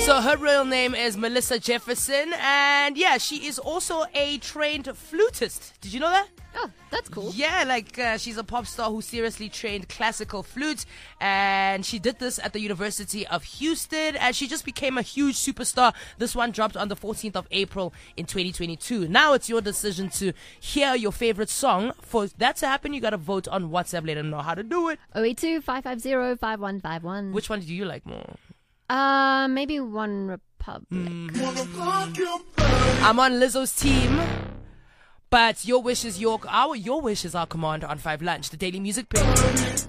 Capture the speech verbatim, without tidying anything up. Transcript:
So her real name is Melissa Jefferson, and yeah, she is also a trained flutist. Did you know that? Oh, that's cool. Yeah, like uh, she's a pop star who seriously trained classical flute, and she did this at the University of Houston, and she just became a huge superstar. This one dropped on the fourteenth of April in twenty twenty-two. Now it's your decision to hear your favorite song. For that to happen, you got to vote on WhatsApp. Let them know how to do it. oh eight two, five five zero, five one five one. Which one do you like more? Uh, maybe One Republic. Mm. I'm on Lizzo's team. But your wish is your our your wish is our command on Five Lunch, the daily music page.